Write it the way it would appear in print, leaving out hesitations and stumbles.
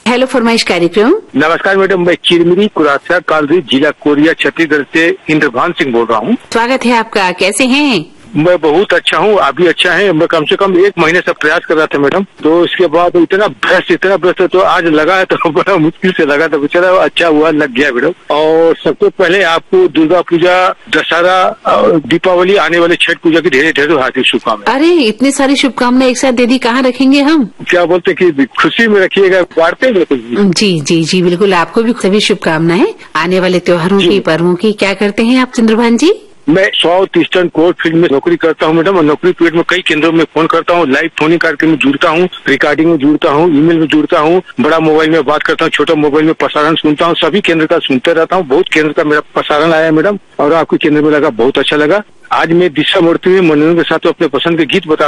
Hello फरमाइश कार्यक्रम। नमस्कार मैडम, मैं चिरमिरी कुरासा कालरी जिला कोरिया छत्तीसगढ़ से इंद्रभान सिंह बोल रहा हूँ। स्वागत है आपका। कैसे हैं? मैं बहुत अच्छा हूँ, आप भी अच्छा है। मैं कम से कम 1 महीने से प्रयास कर रहा था मैडम, तो इसके बाद इतना व्यस्त तो आज लगा है तो बड़ा मुश्किल से लगा था, बेचारा अच्छा हुआ, लग गया मैडम। और सबसे पहले आपको दुर्गा पूजा, दशहरा, दीपावली, आने वाले छठ पूजा की ढेर ढेर हार्दिक शुभकामनाएं। अरे इतनी सारी शुभकामनाएं एक साथ दे दी, कहाँ रखेंगे हम? क्या बोलते कि खुशी में रखिएगा, बांटते हैं। जी जी जी बिल्कुल, आपको भी सभी शुभकामनाएं आने वाले त्योहारों की, पर्वों की। क्या करते हैं आप चंद्रभान जी? मैं साउथ ईस्टर्न कोर्ट फील्ड में नौकरी करता हूं मैडम, और नौकरी पीरियड में कई केंद्रों में फोन करता हूं, लाइव फोनिंग कार्यक्रम में जुड़ता हूं, रिकॉर्डिंग में जुड़ता हूं, ईमेल में जुड़ता हूं, बड़ा मोबाइल में बात करता हूं, छोटा मोबाइल में प्रसारण सुनता हूं, सभी केंद्र का सुनते रहता हूं। बहुत केंद्र का मेरा प्रसारण आया मैडम, और आपके केंद्र में लगा, बहुत अच्छा लगा। आज मैं दिशा मूर्ति में मनोरंजन के साथ अपने पसंद के गीत बता